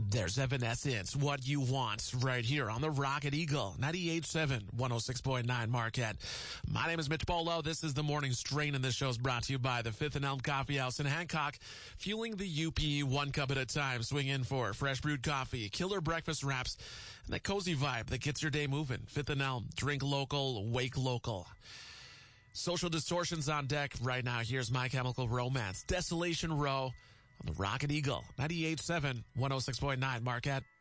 There's Evanescence, What You Want, right here on the Rocket Eagle, 98.7, 106.9 Marquette. My name is Mitch Polo. This is the Morning Strain, and this show is brought to you by the Fifth and Elm Coffee House in Hancock. Fueling the UP one cup at a time. Swing in for fresh brewed coffee, killer breakfast wraps, and that cozy vibe that gets your day moving. Fifth and Elm, drink local, wake local. Social Distortions on deck right now. Here's My Chemical Romance, Desolation Row on the Rocket Eagle, 98.7, 106.9 Marquette.